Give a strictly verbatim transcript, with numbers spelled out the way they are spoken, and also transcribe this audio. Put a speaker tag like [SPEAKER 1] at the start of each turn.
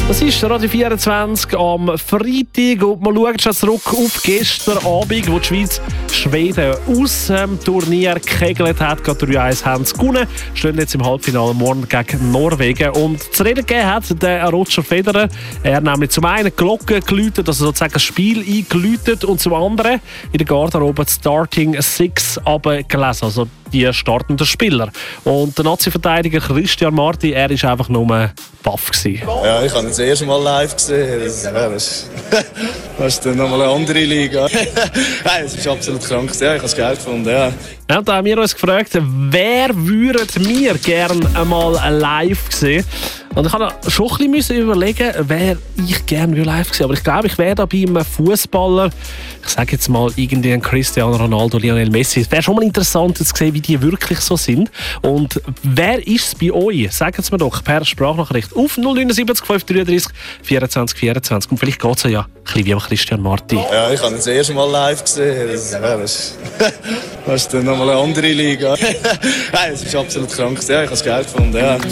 [SPEAKER 1] Das ist Radio vierundzwanzig am Freitag und wir schauen schon zurück auf gestern Abend, wo die Schweiz Schweden aus dem Turnier gekegelt hat. Gerade drei eins haben sie gewonnen, stehen jetzt im Halbfinale morgen gegen Norwegen. Und zu reden gegeben hat der Roger Federer. Er hat nämlich zum einen die Glocke geläutet, also sozusagen das Spiel eingeläutet, und zum anderen in der Garderobe die Starting Six abgelesen, also die startenden Spieler. Und der Nazi-Verteidiger Christian Marti, er war einfach nur baff gewesen.
[SPEAKER 2] Ja, ich habe ihn das erste Mal live gesehen. Das, ja, das, ist, das ist dann nochmal eine andere Liga. Nein, es ist absolut krank. Ja, ich habe es geil gefunden. Ja.
[SPEAKER 1] Ja, da haben wir uns gefragt, wer würden wir gerne einmal live sehen? Und ich musste schon ein bisschen überlegen, wer ich gerne live sehen. Aber ich glaube, ich wäre da bei einem Fußballer, ich sage jetzt mal irgendein Cristiano Ronaldo, Lionel Messi. Es wäre schon mal interessant zu sehen, wie die wirklich so sind. Und wer ist es bei euch? Sagt es mir doch per Sprachnachricht auf null neun sieben fünf drei drei vierundzwanzig vierundzwanzig. Und vielleicht geht es ja ein bisschen wie Christian Marti.
[SPEAKER 2] Ja, ich habe ihn das erste Mal live gesehen. Das, ja, das, ist, das ist dann nochmal eine andere Liga. Nein, es ist absolut krank. Ja, ich habe es geil gefunden. Ja.